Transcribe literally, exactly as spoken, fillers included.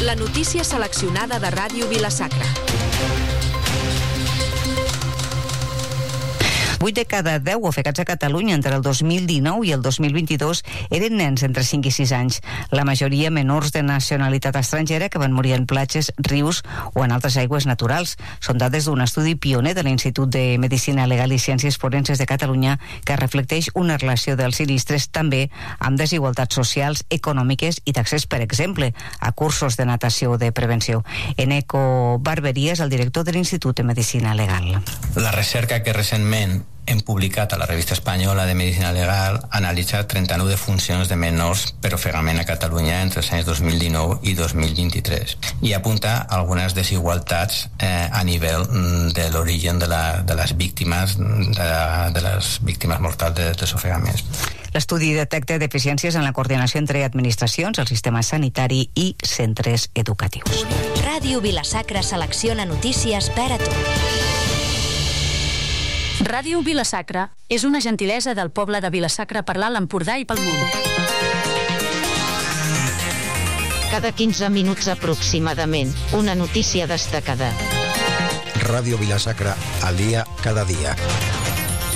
La notícia seleccionada de Ràdio Vila-sacra. vuit de cada deu ofegats a Catalunya entre el dos mil dinou i el dos mil vint-i-dos eren nens entre cinc i sis anys. La majoria menors de nacionalitat estrangera que van morir en platges, rius o en altres aigües naturals. Són dades d'un estudi pioner de l'Institut de Medicina Legal i Ciències Forenses de Catalunya que reflecteix una relació dels sinistres també amb desigualtats socials, econòmiques i d'accés, per exemple, a cursos de natació o de prevenció. Eneco Barberia és el director de l'Institut de Medicina Legal. La recerca que recentment hem publicat a la revista espanyola de Medicina Legal analitza trenta-nou defuncions de menors per ofegament a Catalunya entre els anys dos mil dinou i dos mil vint-i-tres i apunta algunes desigualtats eh, a nivell de l'origen de, la, de les víctimes de, la, de les víctimes mortals de, dels ofegaments. L'estudi detecta deficiències en la coordinació entre administracions, el sistema sanitari i centres educatius. Ràdio Vila-sacra selecciona notícies per a tu. Ràdio Vila-sacra és una gentilesa del poble de Vila-sacra per l'Alt Empordà i pel món. Cada quinze minuts aproximadament, una notícia destacada. Ràdio Vila-sacra, al dia, cada dia.